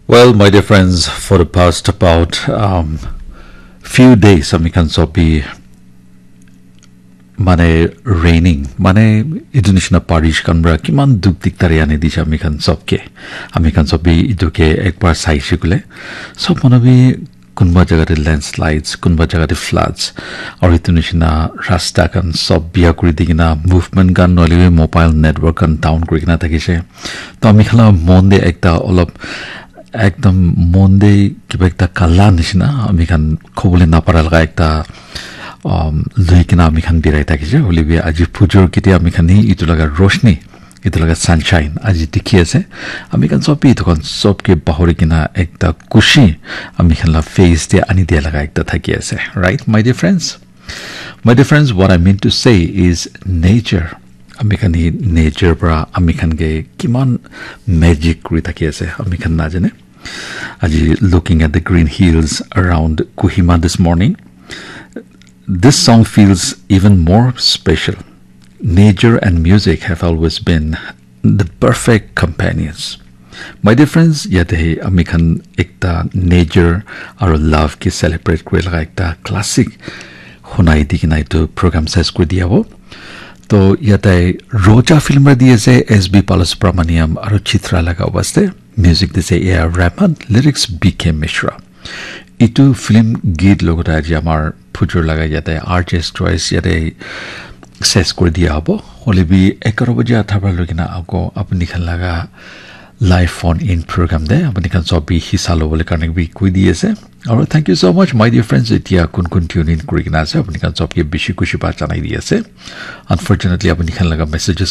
Well, my dear friends, for the past about few days, আমি kan sobi মানে raining, মানে ইডোনেশিয়া পারিশ কানব্রা কিমান দুখ দিকতারে আনি দিছে আমি kan sobi ইদুকে একবার চাইছে গুলে সব মানবি কোনবা জায়গাতে ল্যান্ডস্লাইডস কোনবা জায়গাতে ফ্লাডস আর ইডোনেশিয়া রাস্তা কান সব বিয়া কৰি দিকিনা মুভমেন্ট গান নলিবে মোবাইল নেটওয়ার্ক কান ডাউন কৰি কিনা থাকিছে তো আমি খালা মন দে একটা অলপ একদম মন দে কিবা একটা কালা নিচিনা আমি খান খবলে না পারা লাগা একটা লৈ কিনা আমি খান বিৰাই থাকিছে হলিবি আজি ফুজৰ কিতে আমি খানি ইটো লগা रोशनी ইটো লগা সানশাইন আজি দেখি আছে আমি খান সবই তখন সবকে বাহৰি কিনা একটা খুশি আমি খানলা ফেস দে আনি দিয়া লগা একটা থাকি আছে right my dear friends what I mean to say is nature আমি খানি নেচাৰ পৰা আমি খানগে কিমান ম্যাজিক কৰি থাকি আছে আমি খান না জানে আজি looking at the green hills around Kohima this morning, this song feels even more special. Nature and music have always been the perfect companions. My dear friends, yate ami khan ekta nature or love ki celebrate kore laga ekta classic hunai dikinai to program ses kore diabo. तो याते रोजा film दिए से SB Balasubramaniam और चित्रा लगा वास्ते music दिसे AR Rahman lyrics BK Mishra इटू film गीत लोगों आज हमार फुजर लगा जाता है आर्टिस्ट चॉइस याते सेस कर दिया अब होले भी 11 बजे अथवा लोगिना आपको अपनी खन लगा लाइव फोन इन प्रोग्राम दे अपनी खन सब भी हिस्सा लो बोले करने भी कोई दिए से और thank you so much my dear friends इतिया कुन ट्यून इन करिना से अपनी खन सब के बेसी खुशी बात जानाई दिए से अनफॉर्चूनेटली अपनी खन लगा मैसेजेस